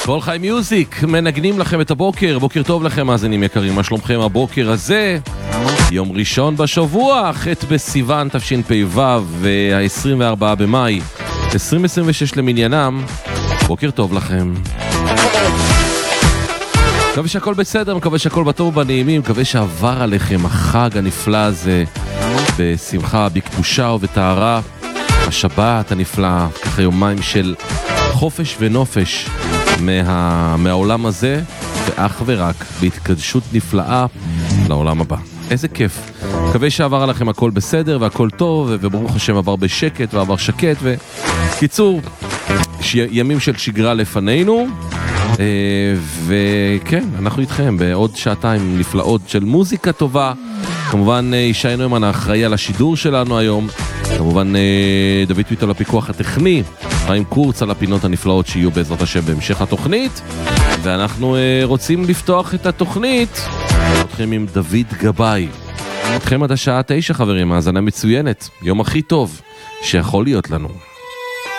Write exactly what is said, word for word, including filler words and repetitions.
כל חי מיוזיק, מנגנים לכם את הבוקר, בוקר טוב לכם מאזינים יקרים, מה שלומכם הבוקר הזה? יום ראשון בשבוע, ח' בסיוון תשפ"ו וה-עשרים וארבעה במאי עשרים עשרים ושש למניינם, בוקר טוב לכם. מקווה שהכל בסדר, מקווה שהכל בטוב ובנעימים, מקווה שעבר עליכם החג הנפלא הזה בשמחה, בקדושה ובטהרה, השבת הנפלאה, ככה יומיים של חופש ונופש מה... מהעולם הזה, ואך ורק בהתקדשות נפלאה לעולם הבא. איזה כיף. מקווה שעבר עליכם הכל בסדר והכל טוב, וברוך השם עבר בשקט ועבר שקט, וקיצור, ש... ימים של שגרה לפנינו, וכן, אנחנו איתכם בעוד שעתיים נפלאות של מוזיקה טובה. כמובן ישי נוימן האחראי על השידור שלנו היום, כמובן דוד ויטל הפיקוח הטכני, חיים קורץ על הפינות הנפלאות שיהיו בעזרת השם בהמשך התוכנית, ואנחנו רוצים לפתוח את התוכנית אתכם עם דוד גבאי. אתכם עד השעה תשע חברים, האזנה מצוינת, יום הכי טוב שיכול להיות לנו.